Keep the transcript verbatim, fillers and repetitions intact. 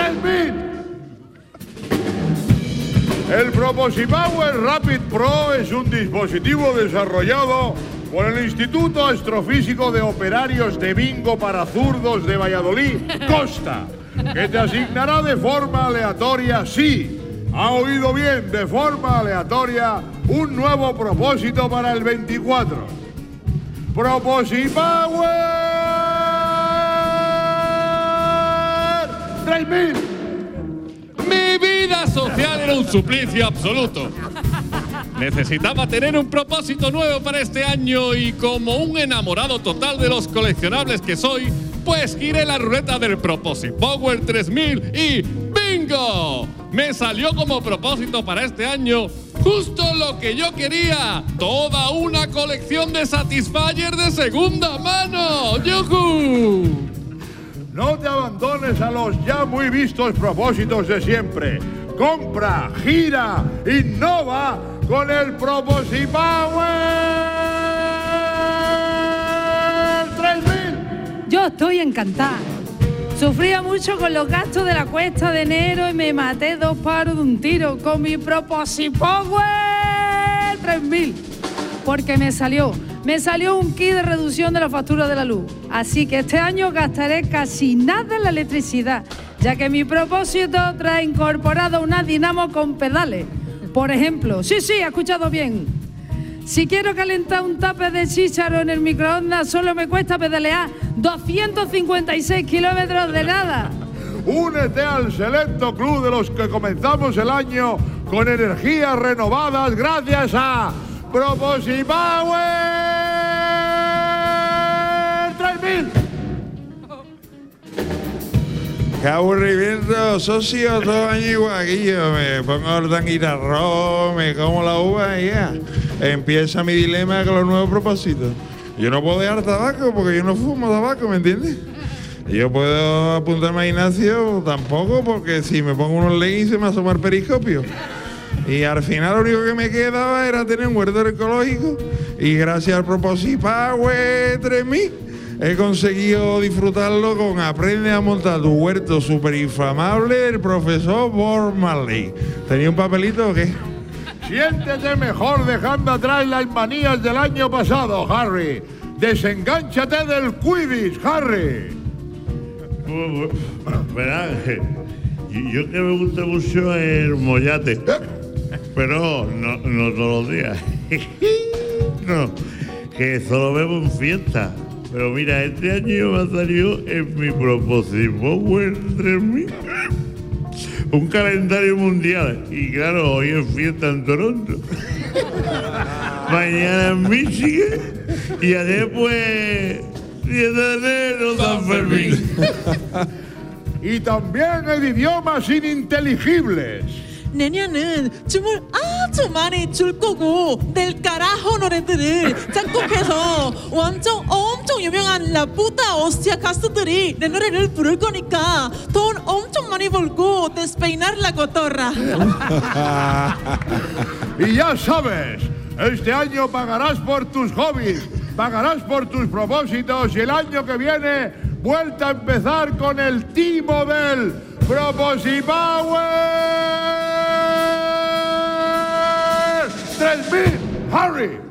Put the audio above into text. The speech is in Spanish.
tres mil. El Proposipower Rapid Pro es un dispositivo desarrollado por el Instituto Astrofísico de Operarios de Bingo para Zurdos de Valladolid, Costa, que te asignará de forma aleatoria, sí, ha oído bien, de forma aleatoria, un nuevo propósito para el veinticuatro. Proposipower tres mil. Mi vida social era un suplicio absoluto. Necesitaba tener un propósito nuevo para este año y como un enamorado total de los coleccionables que soy, pues giré la ruleta del Proposipower tres mil y ¡bingo! Me salió como propósito para este año justo lo que yo quería. Toda una colección de Satisfyer de segunda mano. ¡Yujú! No te abandones a los ya muy vistos propósitos de siempre. Compra, gira, innova con el Proposipower tres mil. Yo estoy encantada. Sufría mucho con los gastos de la cuesta de enero y me maté dos paros de un tiro con mi Proposipower tres mil. Porque me salió, me salió un kit de reducción de la factura de la luz. Así que este año gastaré casi nada en la electricidad, ya que mi propósito trae incorporado una dinamo con pedales. Por ejemplo, sí, sí, ha escuchado bien. Si quiero calentar un tape de chícharo en el microondas, solo me cuesta pedalear doscientos cincuenta y seis kilómetros de nada. Únete al selecto club de los que comenzamos el año con energías renovadas gracias a Proposipower tres mil. Qué aburrimiento, socio, todo año igual aquí yo me pongo el tanguita arroz, me como la uva y ya. Empieza mi dilema con los nuevos propósitos. Yo no puedo dejar tabaco porque yo no fumo tabaco, ¿me entiendes? Yo puedo apuntarme a gimnasio tampoco porque si me pongo unos leggings se me asoma el periscopio. Y al final lo único que me quedaba era tener un huerto ecológico y gracias al Proposipower tres mil he conseguido disfrutarlo con Aprende a montar tu huerto superinflamable del profesor Bob Marley. ¿Tenía un papelito o qué? Siéntete mejor dejando atrás las manías del año pasado, Harry. Desengánchate del Quidditch, Harry. Verá, yo que me gusta mucho el mollate, pero no, no todos los días. No, que solo bebo en fiesta. Pero mira, este año me ha salido en mi Proposipower tres mil un calendario mundial. Y claro, hoy es fiesta en Toronto, mañana en Michigan y ayer pues diez de enero San Fermín. Y también el idiomas ininteligibles. 내년은 춤을 아주 많이 출 거고 del carajo 노래들을 작곡해서 완전 엄청 유명한 라푸타 오스티아 가수들이 내 노래를 부를 거니까 돈 엄청 많이 벌고 despeinar la cotorra. Y ya sabes, este año pagarás por tus hobbies, pagarás por tus propósitos y el año que viene vuelta a empezar con el timo del Proposipower tres mil, Harry.